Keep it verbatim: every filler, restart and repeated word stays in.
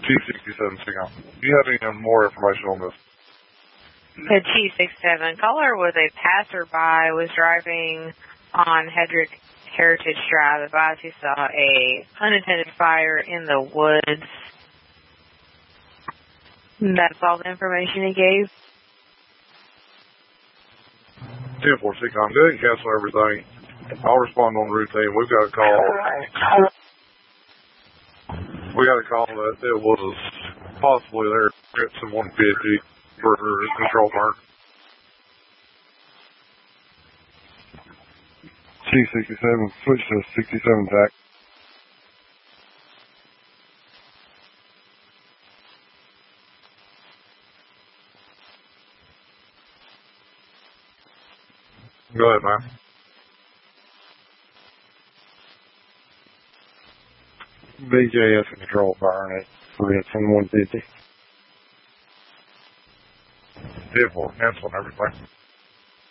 T sixty-seven signal. Do you have any more information on this? The T sixty-seven caller was a passerby, was driving on Hedrick Heritage Drive. Advised he saw a unattended fire in the woods. That's all the information he gave. ten four six, I'm good. Cancel everything. I'll respond on routine. We've got a call. We got a call that it was possibly there at some one fifty for control burn. T sixty-seven, switch to sixty-seven tack. Go ahead, man. B J S control burn at Richmond one fifty. ten four, cancel and everything.